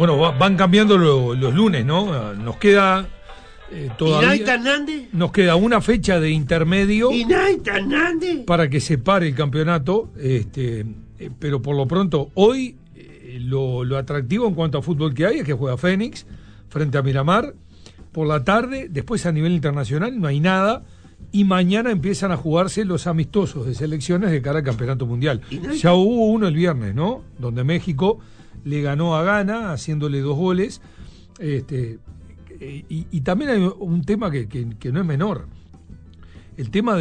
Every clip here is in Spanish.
Bueno, van cambiando los lunes, ¿no? Nos queda todavía. Nos queda una fecha de intermedio para que se pare el campeonato. Pero por lo pronto, hoy lo atractivo en cuanto a fútbol que hay es que juega Fénix frente a Miramar por la tarde. Después, a nivel internacional, no hay nada. Y mañana empiezan a jugarse los amistosos de selecciones de cara al campeonato mundial. Ya hubo uno el viernes, ¿no? Donde México le ganó a Ghana haciéndole 2 goles. Y también hay un tema que no es menor. El tema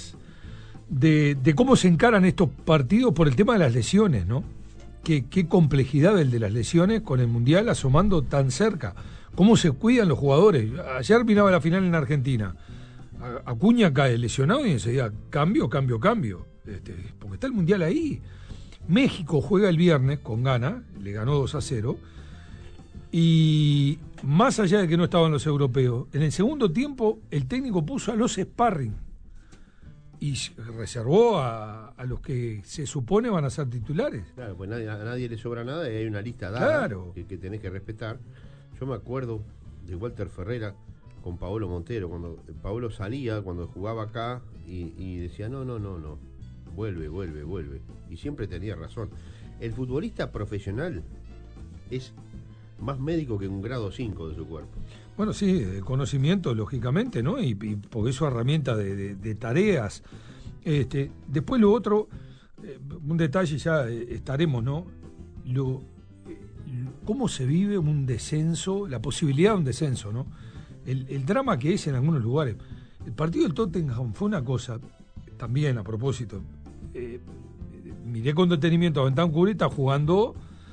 de cómo se encaran estos partidos por el tema de las lesiones, ¿no? Qué complejidad el de las lesiones con el mundial asomando tan cerca. Cómo se cuidan los jugadores. Ayer miraba la final en Argentina. Acuña cae lesionado y enseguida cambio. Porque está el mundial ahí. México juega el viernes con Ghana, le ganó 2-0. Y más allá de que no estaban los europeos, en el segundo tiempo el técnico puso a los sparring y reservó a los que se supone van a ser titulares. Claro, pues a nadie le sobra nada y hay una lista dada, claro, que tenés que respetar. Yo me acuerdo de Walter Ferreira con Paolo Montero, cuando Paolo salía, cuando jugaba acá y decía no, vuelve, y siempre tenía razón. El futbolista profesional es más médico que un grado 5 de su cuerpo. Bueno, sí, de conocimiento, lógicamente, ¿no? Y porque es su herramienta de tareas. Después lo otro, un detalle ya estaremos, ¿no? Cómo se vive un descenso, la posibilidad de un descenso, ¿no? El drama que es en algunos lugares. El partido del Tottenham fue una cosa, también a propósito, miré con detenimiento a Bentancur, está jugando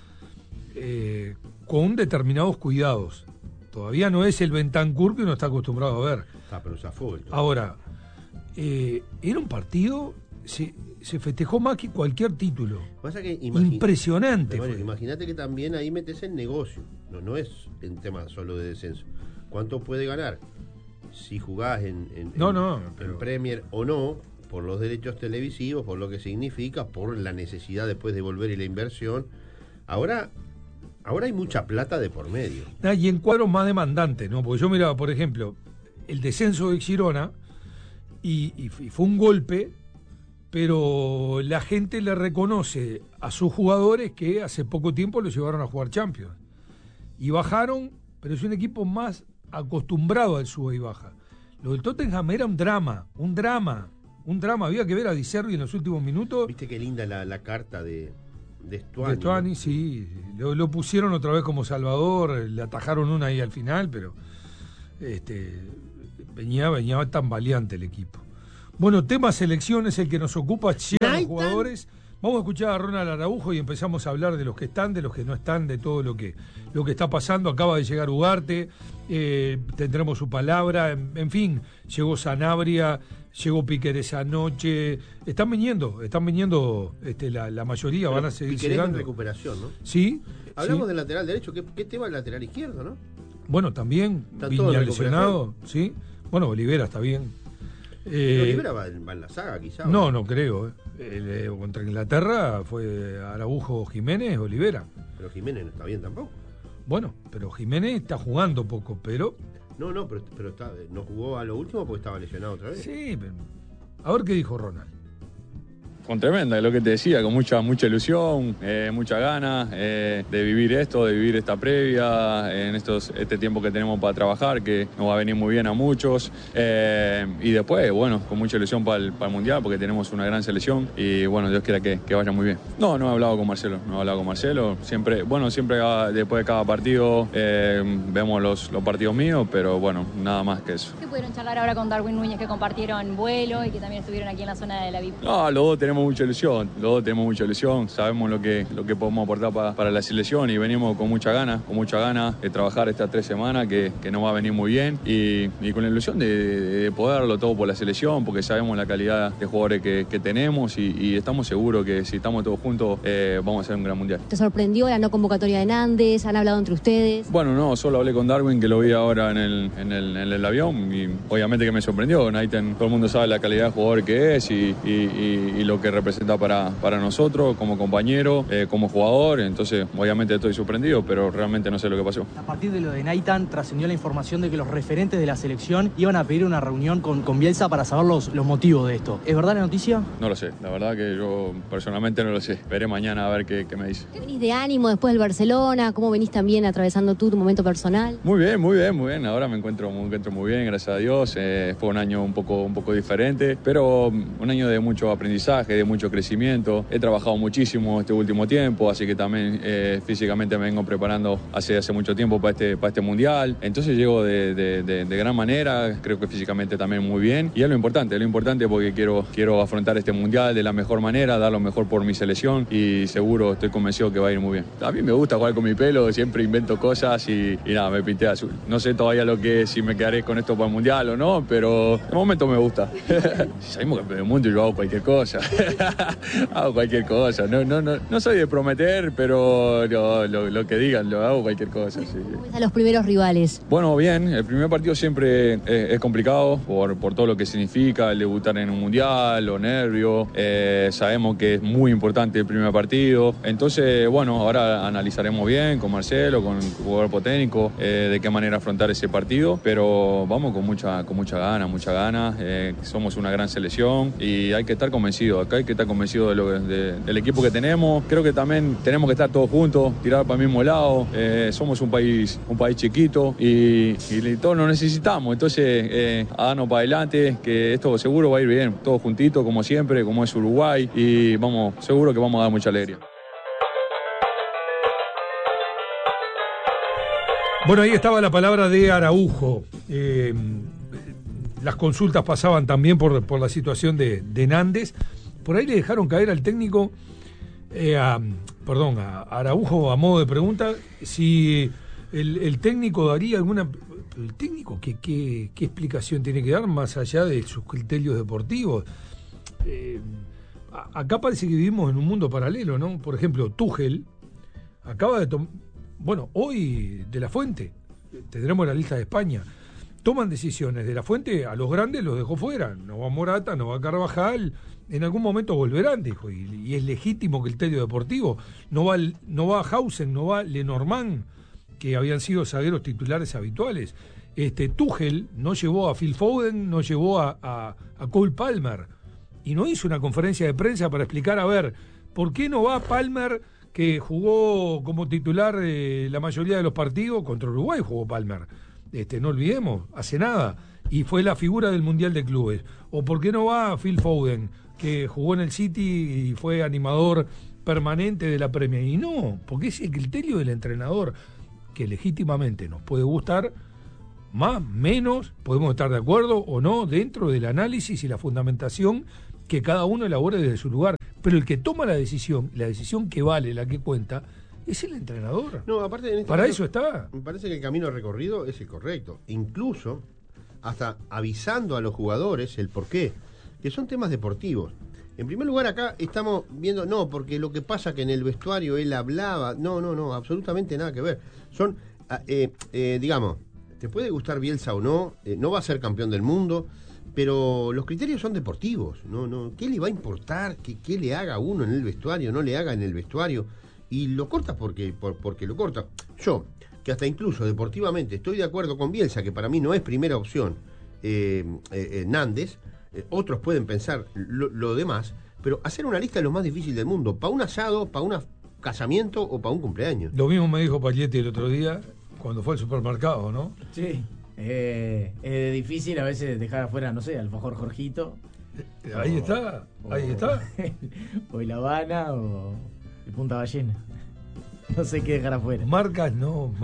con determinados cuidados. Todavía no es el Bentancur que uno está acostumbrado a ver. Pero zafó. Ahora, era un partido, se festejó más que cualquier título. Pasa que impresionante. Imagínate que también ahí metes el negocio. No es en tema solo de descenso. ¿Cuánto puede ganar? Si jugás en Premier o no, por los derechos televisivos, por lo que significa, por la necesidad después de volver y la inversión. Ahora hay mucha plata de por medio. Y en cuadros más demandantes, ¿no? Porque yo miraba, por ejemplo, el descenso de Girona y fue un golpe, pero la gente le reconoce a sus jugadores que hace poco tiempo los llevaron a jugar Champions. Y bajaron, pero es un equipo más acostumbrado al sube y baja. Lo del Tottenham era un drama. Había que ver a Di Servi en los últimos minutos. ¿Viste qué linda la carta de Stuani? De Stuani, ¿no? Sí. Lo pusieron otra vez como salvador, le atajaron una ahí al final, pero venía tan valiente el equipo. Bueno, tema selección es el que nos ocupa, llegan los jugadores. Vamos a escuchar a Ronald Araujo y empezamos a hablar de los que están, de los que no están, de todo lo que está pasando. Acaba de llegar Ugarte, tendremos su palabra, en fin, llegó Sanabria, llegó Piquerez esa noche. Están viniendo la mayoría, pero van a seguir Piquerez llegando. En recuperación, ¿no? Sí. Hablamos del lateral derecho, ¿qué tema del lateral izquierdo, no? Bueno, también, Viña lesionado, sí. Bueno, Olivera está bien. Olivera va en la saga, quizás. No creo. Contra Inglaterra fue Araujo, Jiménez, Olivera. Pero Jiménez no está bien tampoco. Bueno, pero Jiménez está jugando poco, pero... No, pero no jugó a lo último porque estaba lesionado otra vez. Sí, pero... A ver qué dijo Ronald. Con tremenda, es lo que te decía, con mucha ilusión, mucha ganas de vivir esto, de vivir esta previa, en este tiempo que tenemos para trabajar, que nos va a venir muy bien a muchos. Y después, bueno, con mucha ilusión para el Mundial, porque tenemos una gran selección y, bueno, Dios quiera que vaya muy bien. No he hablado con Marcelo, siempre después de cada partido vemos los partidos míos, pero bueno, nada más que eso. ¿Qué pudieron charlar ahora con Darwin Núñez, que compartieron vuelo y que también estuvieron aquí en la zona de la VIP? No, los dos tenemos mucha ilusión, sabemos lo que podemos aportar para la selección y venimos con mucha ganas de trabajar estas 3 semanas que nos va a venir muy bien y con la ilusión de poderlo todo por la selección, porque sabemos la calidad de jugadores que tenemos y estamos seguros que si estamos todos juntos vamos a hacer un gran mundial. ¿Te sorprendió la no convocatoria de Nández? ¿Han hablado entre ustedes? Bueno, no, solo hablé con Darwin, que lo vi ahora en el avión y obviamente que me sorprendió. Naiten, todo el mundo sabe la calidad de jugador que es y lo que representa para nosotros, como compañero, como jugador. Entonces, obviamente estoy sorprendido, pero realmente no sé lo que pasó. A partir de lo de Naitan, trascendió la información de que los referentes de la selección iban a pedir una reunión con Bielsa para saber los motivos de esto. ¿Es verdad la noticia? No lo sé, la verdad que yo personalmente no lo sé. Veré mañana a ver qué me dice. ¿Qué venís de ánimo después del Barcelona? ¿Cómo venís también atravesando tu momento personal? Muy bien. Ahora me encuentro muy bien, gracias a Dios. Fue un año un poco diferente, pero un año de mucho aprendizaje, de mucho crecimiento. He trabajado muchísimo este último tiempo, así que también físicamente me vengo preparando hace mucho tiempo para este mundial. Entonces llego de gran manera, creo que físicamente también muy bien. Y es lo importante porque quiero afrontar este mundial de la mejor manera, dar lo mejor por mi selección y seguro estoy convencido que va a ir muy bien. A mí me gusta jugar con mi pelo, siempre invento cosas y nada, me pinté azul. No sé todavía si me quedaré con esto para el mundial o no, pero de momento me gusta. Si salimos campeón del mundo yo hago cualquier cosa. No soy de prometer, pero lo que digan, lo hago cualquier cosa. Sí. ¿Cómo están los primeros rivales? Bueno, bien, el primer partido siempre es complicado por todo lo que significa el debutar en un mundial, los nervios. Sabemos que es muy importante el primer partido. Entonces, bueno, ahora analizaremos bien con Marcelo, con el cuerpo técnico, de qué manera afrontar ese partido. Pero vamos con mucha gana. Somos una gran selección y hay que estar convencidos. Acá hay que estar convencidos del equipo que tenemos. Creo que también tenemos que estar todos juntos, tirar para el mismo lado. Somos un país chiquito y todos nos necesitamos. Entonces, a darnos para adelante, que esto seguro va a ir bien. Todos juntitos, como siempre, como es Uruguay. Y seguro que vamos a dar mucha alegría. Bueno, ahí estaba la palabra de Araujo. Las consultas pasaban también por la situación de Nández. Por ahí le dejaron caer al técnico, a Araujo, a modo de pregunta, si el técnico daría alguna... ¿El técnico qué explicación tiene que dar más allá de sus criterios deportivos? Acá parece que vivimos en un mundo paralelo, ¿no? Por ejemplo, Tuchel acaba de tomar... Bueno, hoy De La Fuente, tendremos la lista de España, toman decisiones. De La Fuente a los grandes los dejó fuera. No va Morata, no va Carvajal, en algún momento volverán, dijo, y es legítimo criterio deportivo. No va Hausen, no va Lenormand, que habían sido zagueros titulares habituales. Tuchel no llevó a Phil Foden, no llevó a Cole Palmer, y no hizo una conferencia de prensa para explicar, a ver, ¿por qué no va Palmer, que jugó como titular la mayoría de los partidos? Contra Uruguay jugó Palmer, no olvidemos, hace nada, y fue la figura del Mundial de Clubes. ¿O por qué no va Phil Foden, que jugó en el City y fue animador permanente de la Premier? Y no, porque es el criterio del entrenador, que legítimamente nos puede gustar, más, menos, podemos estar de acuerdo o no, dentro del análisis y la fundamentación que cada uno elabore desde su lugar. Pero el que toma la decisión que vale, la que cuenta, es el entrenador. No, aparte en este para caso, eso está. Me parece que el camino recorrido es el correcto. Incluso hasta avisando a los jugadores el porqué, que son temas deportivos. En primer lugar, acá estamos viendo, no, porque lo que pasa que en el vestuario él hablaba, no, absolutamente nada que ver. Son, digamos, te puede gustar Bielsa o no, no va a ser campeón del mundo, pero los criterios son deportivos. ¿Qué le va a importar qué le haga uno en el vestuario, no le haga en el vestuario? Y lo corta porque lo corta. Yo, que hasta incluso deportivamente estoy de acuerdo con Bielsa, que para mí no es primera opción Nández, otros pueden pensar lo demás, pero hacer una lista es lo más difícil del mundo, para un asado, para un casamiento o para un cumpleaños. Lo mismo me dijo Paglietti el otro día, cuando fue al supermercado, ¿no? Sí, es difícil a veces dejar afuera, no sé, alfajor Jorgito. Ahí está. O el Habana o el Punta Ballena. No sé qué dejar afuera. Marcas no.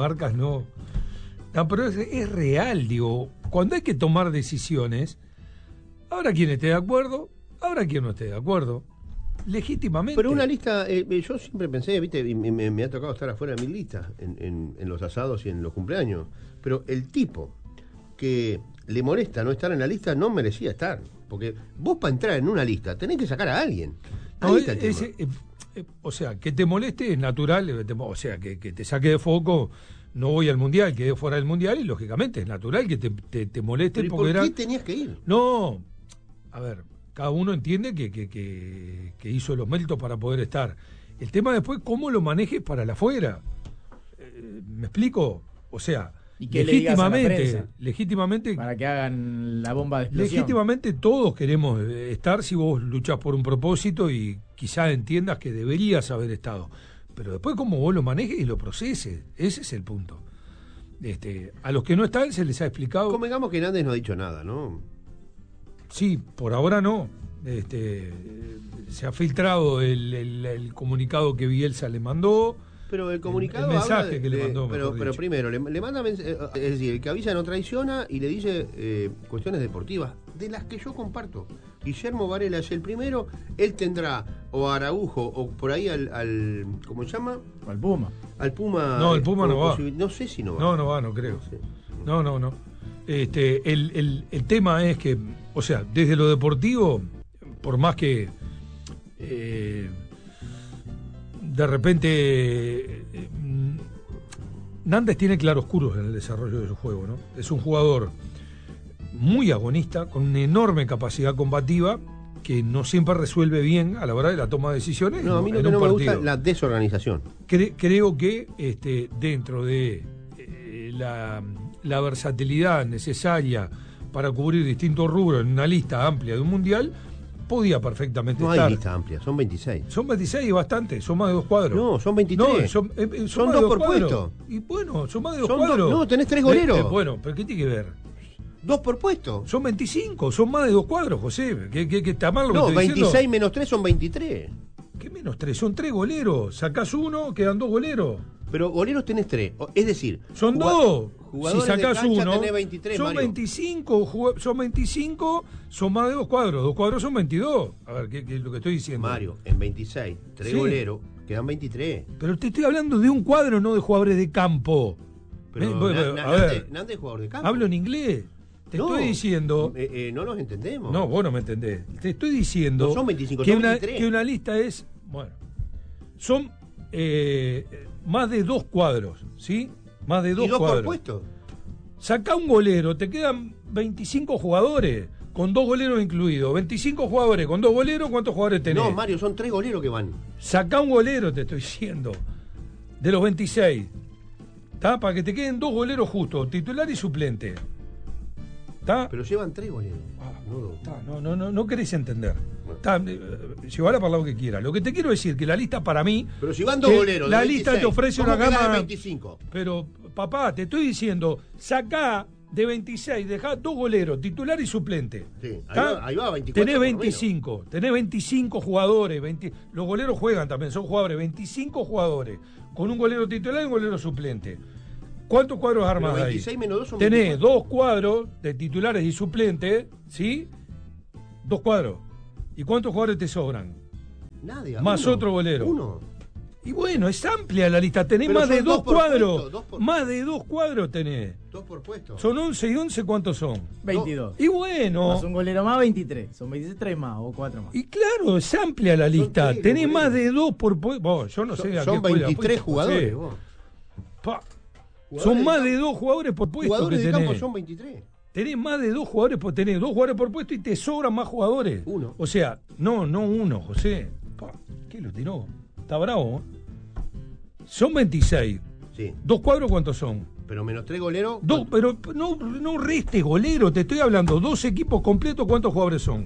No, pero es real, digo, cuando hay que tomar decisiones, habrá quien esté de acuerdo, habrá quien no esté de acuerdo, legítimamente. Pero una lista, yo siempre pensé, viste, y me ha tocado estar afuera de mi lista, en los asados y en los cumpleaños, pero el tipo que le molesta no estar en la lista no merecía estar, porque vos para entrar en una lista tenés que sacar a alguien. No, o sea, que te moleste es natural, o sea, que te saque de foco. No voy al Mundial, quedé fuera del Mundial y lógicamente es natural que te moleste. ¿Pero por qué tenías que ir? No, a ver, cada uno entiende que hizo los méritos para poder estar. El tema después, cómo lo manejes para el afuera. ¿Me explico? O sea, ¿Y qué le digas a la prensa? Legítimamente, para que hagan la bomba de explosión. Legítimamente todos queremos estar si vos luchás por un propósito y quizás entiendas que deberías haber estado. Pero después cómo vos lo manejes y lo proceses, ese es el punto. A los que no están se les ha explicado. Convengamos que Hernández no ha dicho nada, ¿no? Sí, por ahora no. Se ha filtrado el comunicado que Bielsa le mandó. Pero el comunicado el mensaje que le mandó. Pero primero, le manda, es decir, el que avisa no traiciona y le dice cuestiones deportivas, de las que yo comparto. Guillermo Varela es el primero, él tendrá o a Araujo o por ahí al ¿cómo se llama? Al Puma. Al Puma. No, el Puma no va. No sé si no va. No va, no creo. No. El tema es que, o sea, desde lo deportivo, por más que de repente Nández tiene claroscuros en el desarrollo de su juego, ¿no? Es un jugador muy agonista, con una enorme capacidad combativa, que no siempre resuelve bien a la hora de la toma de decisiones. No, a mí lo que no me gusta es la desorganización. Creo que dentro de la versatilidad necesaria para cubrir distintos rubros en una lista amplia de un mundial, podía perfectamente estar. No hay lista amplia, son 26. Son 26 y bastante, son más de 2 cuadros. No, son 23. No, son más dos por cuadros. puesto. Y bueno, son más de 2 cuadros. No, tenés 3 goleros. Bueno, pero ¿qué tiene que ver? 2 por puesto. Son 25, son más de 2 cuadros, José. ¿Qué está mal lo que No, estoy 26 diciendo? menos 3 son 23. ¿Qué menos 3? Son 3 goleros. Sacás uno, quedan 2 goleros. Pero goleros tenés 3. Es decir, son 2. Jugadores si sacás de cancha uno, tenés 23, son Mario. 25, son más de 2 cuadros. 2 cuadros son 22. A ver, ¿qué es lo que estoy diciendo? Mario, en 26, 3 goleros, quedan 23. Pero te estoy hablando de un cuadro, no de jugadores de campo. Pero a ver, Nández es jugador de campo. hablo en inglés. Te estoy diciendo. No nos entendemos. No, vos no me entendés. Te estoy diciendo. No son 25, que son 23. Que una lista es. Bueno. Son más de 2 cuadros, ¿sí? Más de 2 cuadros. ¿Y 2 cuadros. por puesto? Sacá un golero, te quedan 25 jugadores, con 2 goleros incluidos. 25 jugadores, con 2 goleros, ¿cuántos jugadores tenés? No, Mario, son 3 goleros que van. Sacá un golero, te estoy diciendo. De los 26. ¿Está? Para que te queden 2 goleros justos, titular y suplente. ¿Está? Pero llevan 3 goleros. No querés entender. Llevará para lo que quiera. Lo que te quiero decir que la lista para mí. Pero si van 2 goleros. La lista te ofrece una gama. De 25? Pero, papá, te estoy diciendo, sacá de 26, dejá 2 goleros, titular y suplente. Sí, ahí va 24. Tenés 25 jugadores. Los goleros juegan también, son jugadores. 25 jugadores. Con un golero titular y un golero suplente. ¿Cuántos cuadros armas ahí? 26 menos 2 son Tenés 24. 2 cuadros de titulares y suplentes, ¿sí? 2 cuadros. ¿Y cuántos jugadores te sobran? Nadie. Más otro golero. 1. Y bueno, es amplia la lista. Tenés Pero más de 2 cuadros. Más puesto. de 2 cuadros tenés. 2 por puesto. Son 11 y 11, ¿cuántos son? 22. Y bueno. Más un golero más, 23. Son 23 más o 4 más. Y claro, es amplia la lista. Son Tenés goleros. más de 2 por puesto. Yo no sé a qué Son escuela 23 fuiste, jugadores. José. Vos. Pa. Jugadores Son de más campo. de 2 jugadores por puesto Jugadores que de tenés. campo son 23. Tenés más de 2 jugadores, tenés 2 jugadores por puesto y te sobran más jugadores. 1. O sea, no 1, José. Pa, ¿qué lo tiró? Está bravo, ¿eh? Son 26. Sí. 2 cuadros, ¿cuántos son? Pero menos 3 goleros. Pero no restes golero, te estoy hablando. 2 equipos completos, ¿cuántos jugadores son?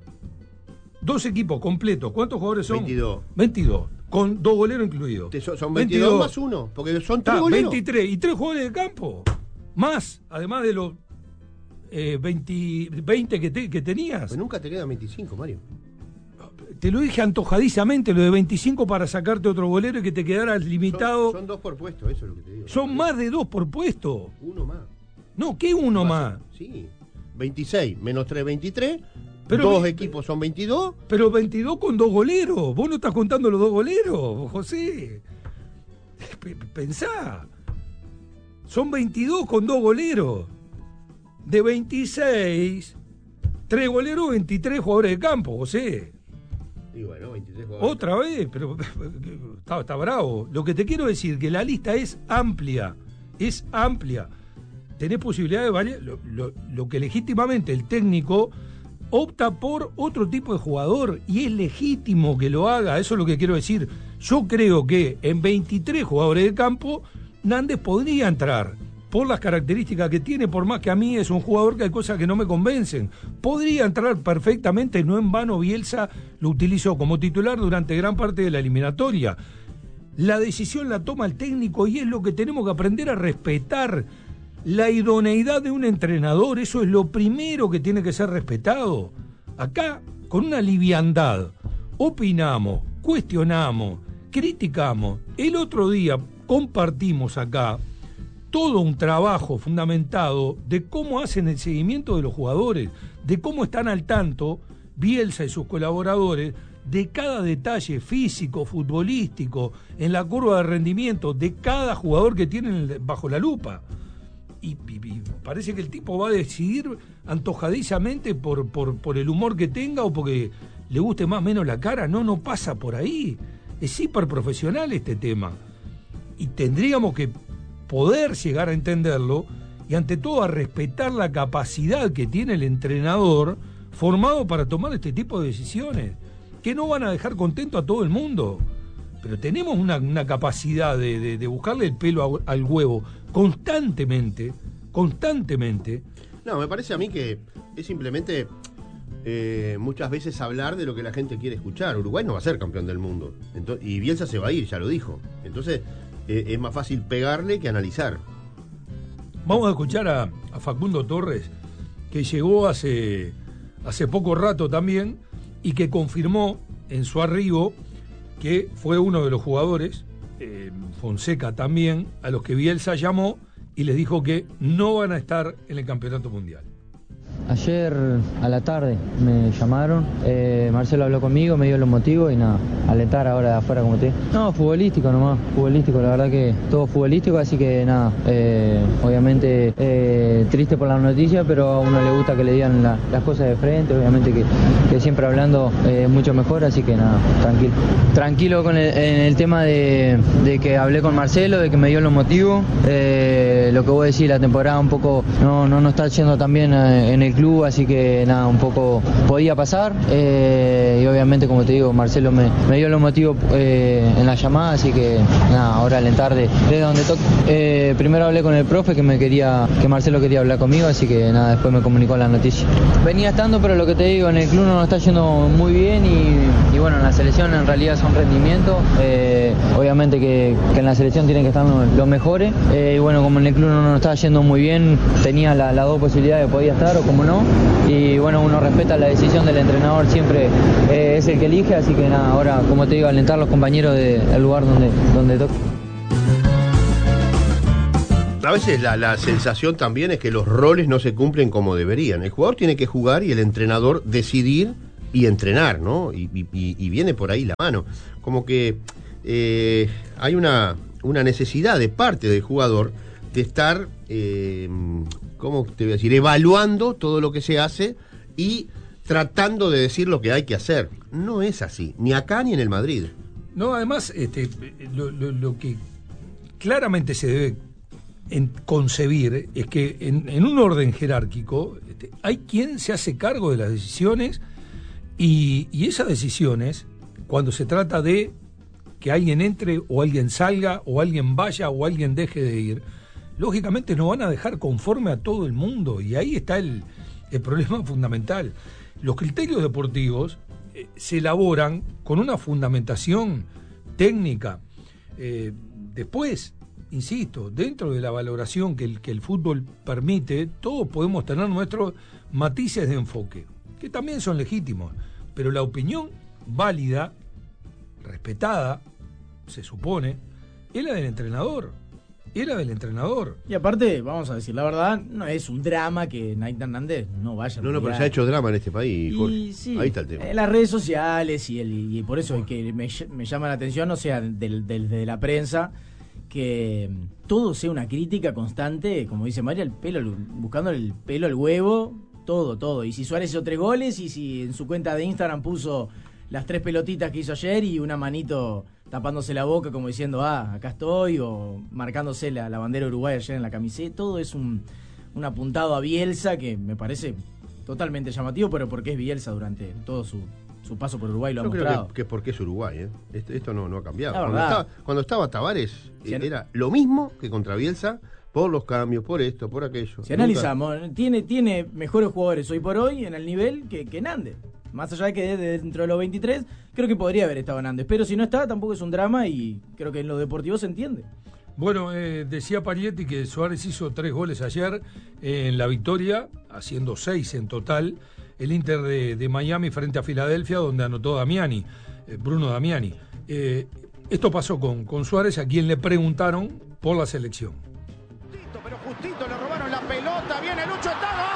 2 equipos completos, ¿cuántos jugadores son? 22. 22, con 2 goleros incluidos. Son 22 más 1, porque son 3 goleros. 23, y 3 jugadores de campo. Más, además de los 20 que tenías. Pues nunca te quedan 25, Mario. Te lo dije antojadizamente, lo de 25 para sacarte otro golero y que te quedaras limitado. Son 2 por puesto, eso es lo que te digo. Son más de 2 por puesto. 1 más. No, ¿qué 1 más? Sí. 26 menos 3, 23. Pero 2 equipos son 22. Pero 22 con 2 goleros. Vos no estás contando los 2 goleros, José. Pensá. Son 22 con 2 goleros. De 26, 3 goleros, 23 jugadores de campo, José. Y bueno, 23 jugadores. Otra vez, pero está bravo. Lo que te quiero decir que la lista es amplia. Es amplia. Tenés posibilidades varias. Lo que legítimamente el técnico opta por otro tipo de jugador y es legítimo que lo haga, eso es lo que quiero decir. Yo creo que en 23 jugadores de campo Nández podría entrar por las características que tiene, por más que a mí es un jugador que hay cosas que no me convencen. Podría entrar perfectamente, no en vano Bielsa lo utilizó como titular durante gran parte de la eliminatoria. La decisión la toma el técnico y es lo que tenemos que aprender a respetar. La idoneidad de un entrenador, eso es lo primero que tiene que ser respetado. Acá, con una liviandad, opinamos, cuestionamos, criticamos. El otro día compartimos acá todo un trabajo fundamentado de cómo hacen el seguimiento de los jugadores, de cómo están al tanto Bielsa y sus colaboradores de cada detalle físico, futbolístico, en la curva de rendimiento de cada jugador que tienen bajo la lupa. Y parece que el tipo va a decidir antojadizamente por el humor que tenga o porque le guste más o menos la cara. No pasa por ahí. Es hiper profesional este tema. Y tendríamos que poder llegar a entenderlo y ante todo a respetar la capacidad que tiene el entrenador formado para tomar este tipo de decisiones, que no van a dejar contento a todo el mundo. Pero tenemos una capacidad de buscarle el pelo al huevo constantemente. No, me parece a mí que es simplemente muchas veces hablar de lo que la gente quiere escuchar. Uruguay no va a ser campeón del mundo. Y Bielsa se va a ir, ya lo dijo. Entonces es más fácil pegarle que analizar. Vamos a escuchar a Facundo Torres, que llegó hace poco rato también y que confirmó en su arribo que fue uno de los jugadores, Fonseca también, a los que Bielsa llamó y les dijo que no van a estar en el Campeonato Mundial. Ayer a la tarde me llamaron, Marcelo habló conmigo, me dio los motivos y nada, alentar ahora de afuera como te. No, futbolístico nomás, la verdad que todo futbolístico, así que nada, obviamente triste por la noticia, pero a uno le gusta que le digan las cosas de frente, obviamente que siempre hablando mucho mejor, así que nada, tranquilo con el tema de que hablé con Marcelo, de que me dio los motivos, lo que voy a decir, la temporada un poco no está yendo tan bien en el club, así que nada, un poco podía pasar y obviamente, como te digo, Marcelo me dio los motivos en la llamada, así que nada, ahora alentar desde donde toque. Primero hablé con el profe que Marcelo quería hablar conmigo, así que nada, después me comunicó la noticia. Venía estando, pero lo que te digo, en el club no nos está yendo muy bien y bueno, en la selección en realidad son rendimientos, obviamente que en la selección tienen que estar los mejores, y bueno, como en el club no nos está yendo muy bien, tenía las dos posibilidades de podía estar o como no, y bueno, uno respeta la decisión del entrenador, siempre es el que elige, así que nada, ahora como te digo, alentar a los compañeros del lugar donde toca. A veces la sensación también es que los roles no se cumplen como deberían. El jugador tiene que jugar y el entrenador decidir y entrenar, ¿no? Y viene por ahí la mano. Como que hay una necesidad de parte del jugador de estar, ¿cómo te voy a decir?, evaluando todo lo que se hace y tratando de decir lo que hay que hacer. No es así, ni acá ni en el Madrid. No, además, lo que claramente se debe concebir es que en un orden jerárquico hay quien se hace cargo de las decisiones y esas decisiones, cuando se trata de que alguien entre o alguien salga o alguien vaya o alguien deje de ir, lógicamente no van a dejar conforme a todo el mundo, y ahí está el problema fundamental. Los criterios deportivos se elaboran con una fundamentación técnica. Después, insisto, dentro de la valoración que el fútbol permite, todos podemos tener nuestros matices de enfoque, que también son legítimos, pero la opinión válida, respetada, se supone, es la del entrenador. Y aparte, vamos a decir la verdad, no es un drama que Nathan Nández no vaya a No, pero se ha hecho drama en este país, Jorge. Sí, ahí está el tema. En las redes sociales y por eso es que me llama la atención, o sea, desde la prensa, que todo sea una crítica constante, como dice María, buscando el pelo al huevo, todo. Y si Suárez hizo 3 goles, y si en su cuenta de Instagram puso las 3 pelotitas que hizo ayer y una manito tapándose la boca como diciendo, acá estoy, o marcándose la bandera uruguaya ayer en la camiseta, todo es un apuntado a Bielsa que me parece totalmente llamativo, pero porque es Bielsa durante todo su paso por Uruguay lo ha mostrado. Creo que es porque es Uruguay, ¿eh? Esto no ha cambiado. Cuando estaba Tavares, era lo mismo que contra Bielsa, por los cambios, por esto, por aquello. Si analizamos, tiene mejores jugadores hoy por hoy en el nivel que Nández. Más allá de que dentro de los 23, creo que podría haber estado Nández. Pero si no está, tampoco es un drama y creo que en lo deportivo se entiende. Bueno, decía Parietti que Suárez hizo 3 goles ayer en la victoria, haciendo 6 en total. El Inter de Miami frente a Filadelfia, donde anotó Damiani, Bruno Damiani. Esto pasó con Suárez, a quien le preguntaron por la selección. Pero justito le robaron la pelota, viene Lucho Estaga.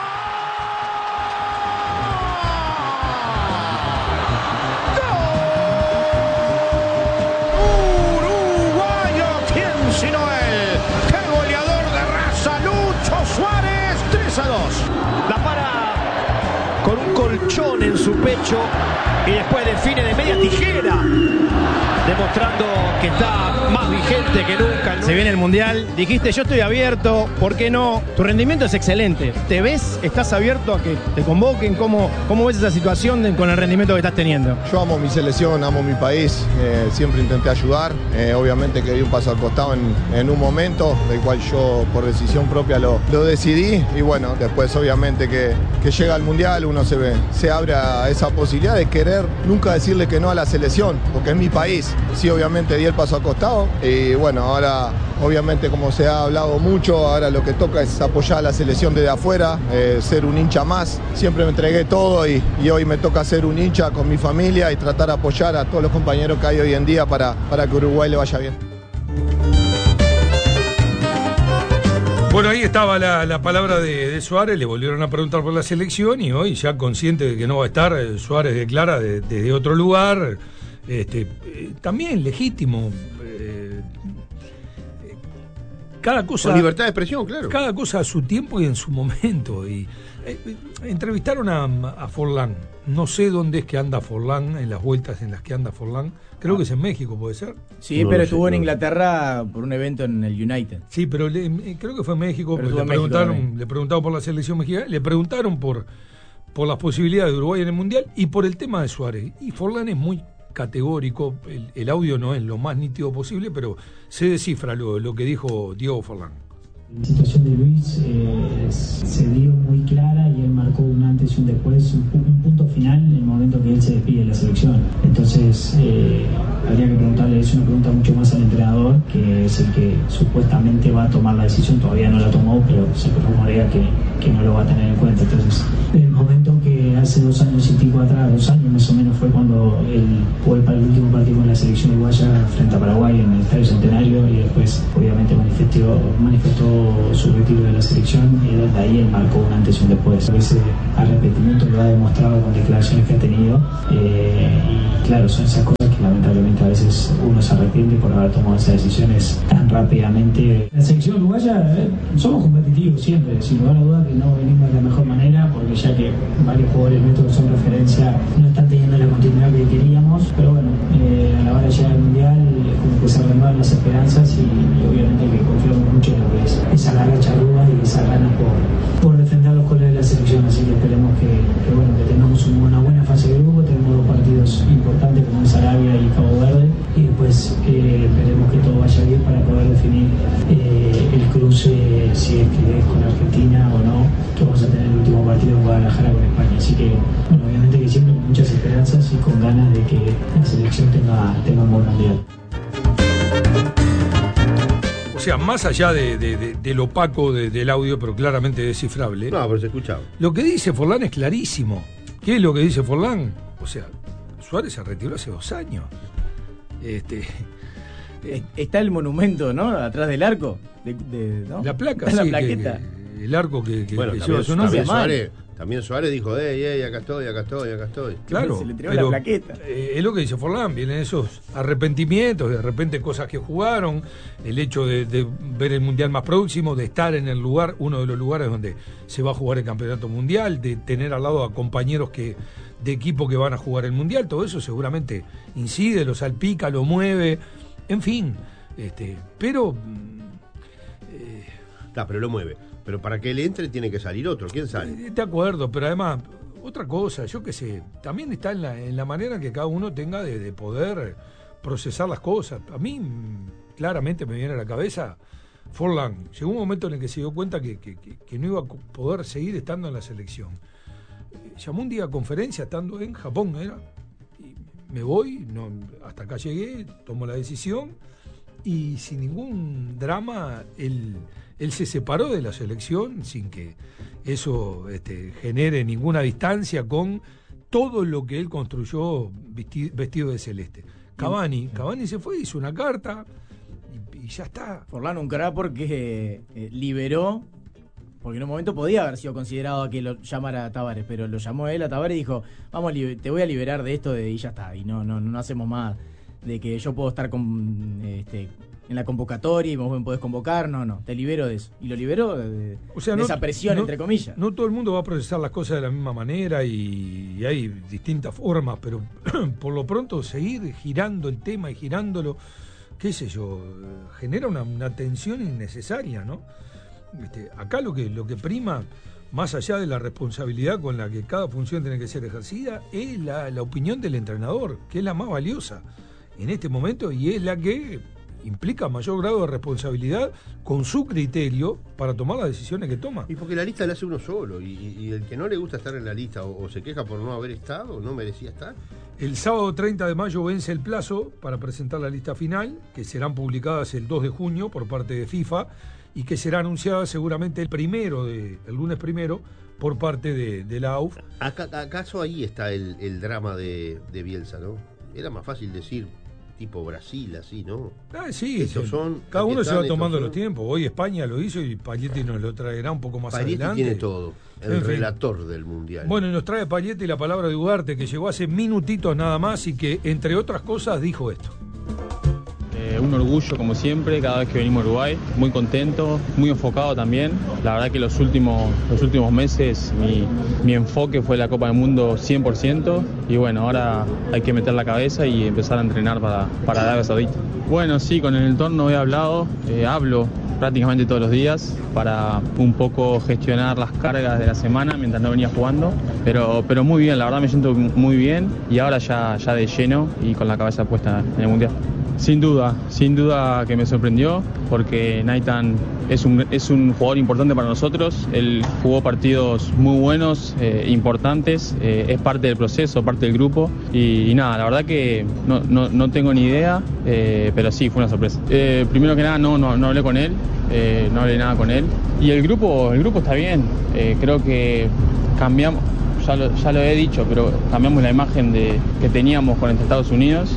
Sino él, qué goleador de raza, Lucho Suárez, 3-2. La para con un colchón en su pecho y después define de media tijera, demostrando que está más vigente que nunca, ¿no? Se viene el Mundial, dijiste yo estoy abierto, ¿por qué no? Tu rendimiento es excelente, ¿te ves? ¿Estás abierto a que te convoquen? ¿Cómo ves esa situación con el rendimiento que estás teniendo? Yo amo mi selección, amo mi país, siempre intenté ayudar, obviamente que di un paso al costado en un momento, del cual yo por decisión propia lo decidí, y bueno, después obviamente que llega al Mundial uno se abre a esa posibilidad de querer nunca decirle que no a la selección, porque es mi país. Sí, obviamente di el paso al costado y bueno, ahora obviamente como se ha hablado mucho, ahora lo que toca es apoyar a la selección desde afuera, ser un hincha más. Siempre me entregué todo y hoy me toca ser un hincha con mi familia y tratar de apoyar a todos los compañeros que hay hoy en día para que Uruguay le vaya bien. Bueno, ahí estaba la palabra de Suárez, le volvieron a preguntar por la selección y hoy ya consciente de que no va a estar, Suárez declara desde otro lugar, también legítimo. Cada cosa, con libertad de expresión, claro. Cada cosa a su tiempo y en su momento. Y entrevistaron a Forlán. No sé dónde es que anda Forlán, en las vueltas en las que anda Forlán. Creo que es en México, ¿puede ser? Sí, no, pero estuvo en Inglaterra por un evento en el United. Sí, pero creo que fue en México. Le preguntaron por la selección mexicana, le preguntaron por las posibilidades de Uruguay en el Mundial y por el tema de Suárez. Y Forlán es muy categórico, el audio no es lo más nítido posible, pero se descifra lo que dijo Diego Forlán. La situación de Luis se dio muy clara y él marcó un antes y un después, un punto final en el momento que él se despide de la selección. Entonces habría que preguntarle, es una pregunta mucho más al entrenador, que es el que supuestamente va a tomar la decisión, todavía no la tomó, pero se rumorea que no lo va a tener en cuenta. Entonces, el momento que hace 2 años y pico atrás, 2 años más o menos, fue cuando él fue para el último partido con la selección uruguaya frente a Paraguay en el Estadio Centenario y después obviamente manifestó su retiro de la selección y desde ahí él marcó un antes y un después. Ese arrepentimiento lo ha demostrado con declaraciones que ha tenido y claro, son esas cosas que lamentablemente a veces uno se arrepiente por haber tomado esas decisiones tan rápidamente. La selección uruguaya somos competitivos siempre, sin lugar a duda que no venimos de la mejor manera, porque ya que varios jugadores nuestros que son referencia no están teniendo la continuidad que queríamos, pero bueno, a la hora de llegar al Mundial como que se renuevan las esperanzas y obviamente que confiamos mucho en lo que es esa larga charrúa y esa ganas por defender los colores de la selección, así que esperemos que tengamos una buena fase de grupo, tenemos 2 partidos importantes como es Arabia y Cabo Verde y después esperemos que todo vaya bien para poder definir el cruce, si es que es con Argentina o no, que vamos a tener el último partido en Guadalajara con España, así que bueno, obviamente que siempre con muchas esperanzas y con ganas de que la selección tenga un buen mundial. O sea, más allá del opaco del audio, pero claramente descifrable. No, pero se escuchaba. Lo que dice Forlán es clarísimo. ¿Qué es lo que dice Forlán? O sea, Suárez se retiró hace 2 años. Está el monumento, ¿no? Atrás del arco. ¿No? La placa, está sí. La plaqueta. El arco que lleva su nombre. También Suárez dijo, acá estoy. Claro, se le tiró la plaqueta. Es lo que dice Forlán, vienen esos arrepentimientos, de repente cosas que jugaron, el hecho de ver el Mundial más próximo, de estar en el lugar, uno de los lugares donde se va a jugar el Campeonato Mundial, de tener al lado a compañeros de equipo que van a jugar el Mundial, todo eso seguramente incide, lo salpica, lo mueve, en fin, pero pero lo mueve. Pero para que él entre tiene que salir otro. ¿Quién sale? De acuerdo, pero además, otra cosa, yo qué sé, también está en la manera que cada uno tenga de poder procesar las cosas. A mí, claramente me viene a la cabeza, Forlán llegó un momento en el que se dio cuenta que no iba a poder seguir estando en la selección. Llamó un día a conferencia estando en Japón, y me voy, hasta acá llegué, tomo la decisión y sin ningún drama él se separó de la selección sin que eso genere ninguna distancia con todo lo que él construyó vestido de celeste. Cavani se fue, hizo una carta y ya está. Forlán un crack porque liberó, porque en un momento podía haber sido considerado a que lo llamara a Tavares, pero lo llamó él a Tavares y dijo, vamos, te voy a liberar de esto y ya está, y no hacemos más de que yo puedo estar en la convocatoria y vos me podés convocar, no, te libero de eso. Y lo liberó de esa presión, entre comillas. No todo el mundo va a procesar las cosas de la misma manera y hay distintas formas, pero por lo pronto seguir girando el tema y girándolo, qué sé yo, genera una tensión innecesaria, ¿no? Acá lo que prima, más allá de la responsabilidad con la que cada función tiene que ser ejercida, es la opinión del entrenador, que es la más valiosa en este momento y es la que implica mayor grado de responsabilidad con su criterio para tomar las decisiones que toma. Y porque la lista la hace uno solo, y el que no le gusta estar en la lista o se queja por no haber estado, no merecía estar. El sábado 30 de mayo vence el plazo para presentar la lista final, que serán publicadas el 2 de junio por parte de FIFA y que será anunciada seguramente el lunes primero por parte de la AUF. ¿Acaso ahí está el drama de Bielsa, no? Era más fácil decir tipo Brasil, así, ¿no? Sí, cada uno se va tomando los tiempos. Hoy España lo hizo y Pagnetti nos lo traerá un poco más adelante. Pagnetti tiene todo, el relator del Mundial. Bueno, y nos trae Pagnetti la palabra de Ugarte, que llegó hace minutitos nada más y que, entre otras cosas, dijo esto. Un orgullo, como siempre, cada vez que venimos a Uruguay. Muy contento, muy enfocado también. La verdad que los últimos meses mi enfoque fue la Copa del Mundo 100%. Y bueno, ahora hay que meter la cabeza y empezar a entrenar para Arabia Saudita. Bueno, sí, con el entorno he hablado, hablo prácticamente todos los días para un poco gestionar las cargas de la semana mientras no venía jugando. Pero muy bien, la verdad me siento muy bien y ahora ya de lleno y con la cabeza puesta en el Mundial. Sin duda que me sorprendió porque Nathan es un jugador importante para nosotros. Él jugó partidos muy buenos, importantes, es parte del proceso, parte del grupo y nada, la verdad que no tengo ni idea, pero sí, fue una sorpresa. Primero que nada no hablé con él, no hablé nada con él y el grupo está bien, creo que cambiamos. Ya lo he dicho, pero cambiamos la imagen que teníamos con Estados Unidos.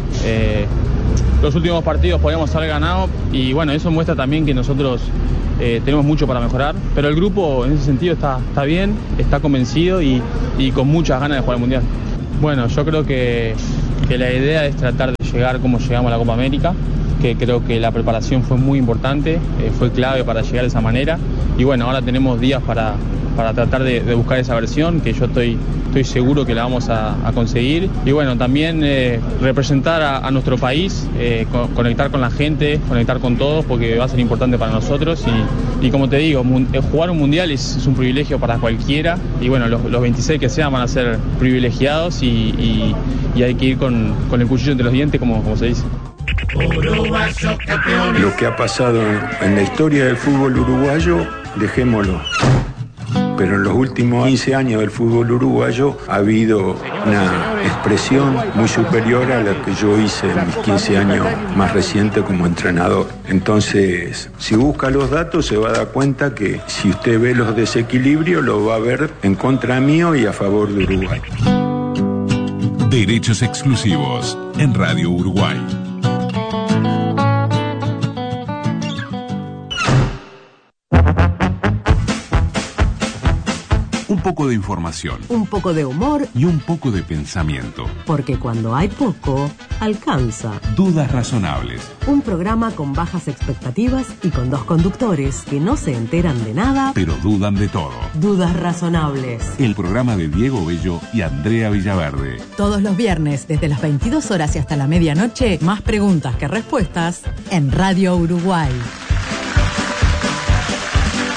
Los últimos partidos podíamos haber ganado y bueno, eso muestra también que nosotros tenemos mucho para mejorar, pero el grupo en ese sentido está bien, está convencido y con muchas ganas de jugar al Mundial. Bueno, yo creo que la idea es tratar de llegar como llegamos a la Copa América, que creo que la preparación fue muy importante, fue clave para llegar de esa manera y bueno, ahora tenemos días para tratar de buscar esa versión que yo estoy seguro que la vamos a conseguir y bueno, también representar a nuestro país, conectar con la gente, conectar con todos porque va a ser importante para nosotros y como te digo, jugar un mundial es un privilegio para cualquiera y bueno, los 26 que sean van a ser privilegiados y hay que ir con el cuchillo entre los dientes como se dice. Lo que ha pasado en la historia del fútbol uruguayo, dejémoslo. Pero en los últimos 15 años del fútbol uruguayo ha habido una expresión muy superior a la que yo hice en mis 15 años más recientes como entrenador. Entonces, si busca los datos se va a dar cuenta que si usted ve los desequilibrios, lo va a ver en contra mío y a favor de Uruguay. Derechos exclusivos en Radio Uruguay. Un poco de información. Un poco de humor. Y un poco de pensamiento. Porque cuando hay poco, alcanza. Dudas razonables. Un programa con bajas expectativas y con dos conductores que no se enteran de nada, pero dudan de todo. Dudas razonables. El programa de Diego Bello y Andrea Villaverde. Todos los viernes, desde las 22 horas y hasta la medianoche, más preguntas que respuestas en Radio Uruguay.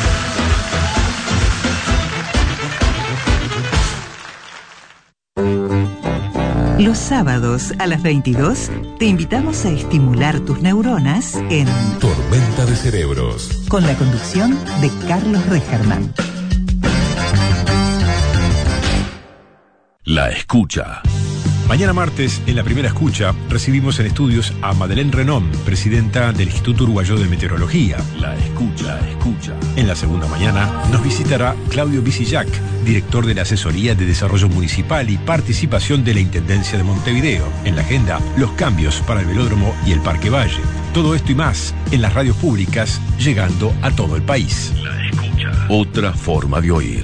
Los sábados a las 22 te invitamos a estimular tus neuronas en Tormenta de Cerebros, con la conducción de Carlos Regerman. La escucha. Mañana martes, en la primera escucha, recibimos en estudios a Madeleine Renom, presidenta del Instituto Uruguayo de Meteorología. La escucha. En la segunda mañana nos visitará Claudio Bisillac, director de la Asesoría de Desarrollo Municipal y Participación de la Intendencia de Montevideo. En la agenda, los cambios para el velódromo y el Parque Valle. Todo esto y más en las radios públicas, llegando a todo el país. La escucha. Otra forma de oír.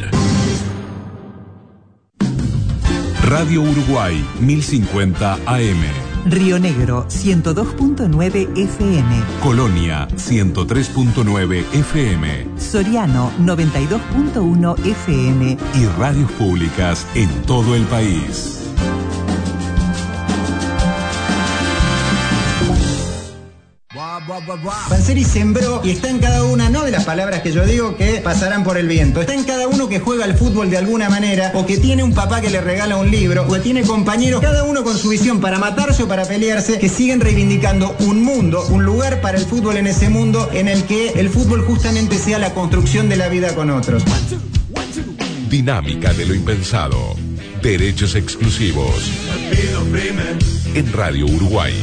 Radio Uruguay 1050 AM. Río Negro 102.9 FM. Colonia 103.9 FM. Soriano 92.1 FM. Y radios públicas en todo el país. Panseri sembró y está en cada una, no de las palabras que yo digo que pasarán por el viento, está en cada uno que juega al fútbol de alguna manera, o que tiene un papá que le regala un libro, o que tiene compañeros, cada uno con su visión para matarse o para pelearse, que siguen reivindicando un mundo, un lugar para el fútbol en ese mundo en el que el fútbol justamente sea la construcción de la vida con otros. Dinámica de lo impensado. Derechos exclusivos. En Radio Uruguay.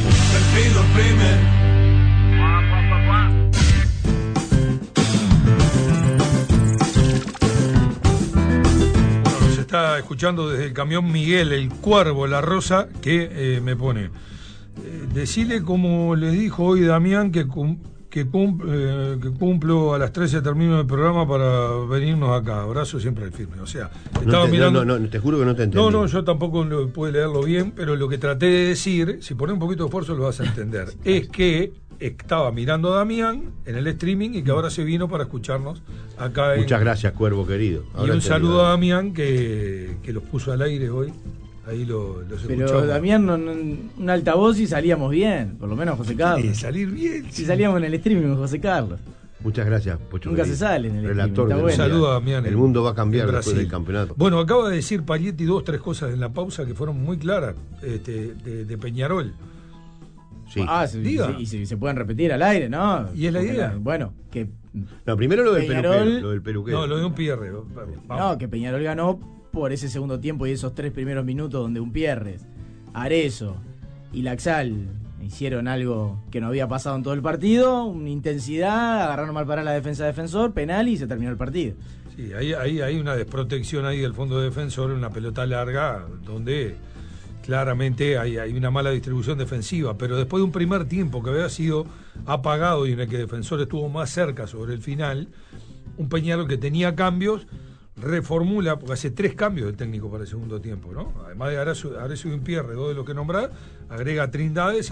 Está escuchando desde el camión Miguel, el Cuervo, la Rosa, que me pone. Decile como le dijo hoy Damián que cumplo a las 13, termino el programa para venirnos acá. Abrazo siempre al firme. O sea, estaba mirando. No, te juro que no te entendí. No, yo tampoco pude leerlo bien, pero lo que traté de decir, si pones un poquito de esfuerzo lo vas a entender, es que estaba mirando a Damián en el streaming y que ahora se vino para escucharnos acá. Muchas gracias, Cuervo querido. Ahora y un saludo a Damián que los puso al aire hoy. Ahí los escuchamos. Pero Damián, un altavoz y salíamos bien, por lo menos José Carlos. Sí, salir bien. Si salíamos en el streaming con José Carlos. Muchas gracias, Pocho. Nunca se sale en el relator. Bueno. Un saludo a Damián. El mundo va a cambiar después del campeonato. Bueno, acaba de decir Palietti 2-3 cosas en la pausa que fueron muy claras de Peñarol. Sí. Y se pueden repetir al aire, ¿no? Y es la idea. Bueno, que. No, primero lo del Peñarol, peluquero. No, lo de un Pierre. No, que Peñarol ganó por ese segundo tiempo y esos 3 primeros minutos donde un Pierres, Arezzo y Laxal hicieron algo que no había pasado en todo el partido, una intensidad, agarraron mal para la defensor, penal y se terminó el partido. Sí, hay una desprotección ahí del fondo defensor, una pelota larga donde claramente hay una mala distribución defensiva, pero después de un primer tiempo que había sido apagado y en el que Defensor estuvo más cerca sobre el final, un Peñarol que tenía cambios reformula, porque hace 3 cambios el técnico para el segundo tiempo, ¿no? Además de Arezzo y un Pierre, 2 de los que nombrar, agrega Trindades.